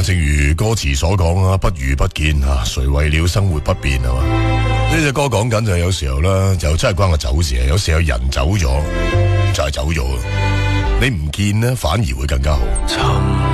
正如歌詞所講啊，不如不見啊，誰為了生活不變啊嘛？呢隻歌講緊就係有時候啦，就真係關個走事啊。有時候人走咗就係走咗，你唔見呢，反而會更加好。